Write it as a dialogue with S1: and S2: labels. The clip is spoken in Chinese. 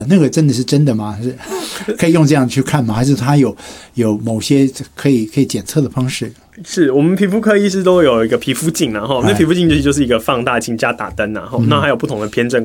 S1: 那个真的是真的吗？还是可以用这样去看吗？还是它有某些可以检测的方式？
S2: 是我们皮肤科医师都有一个皮肤镜，然后那皮肤镜就是一个放大镜加打灯，然后那还有不同的偏振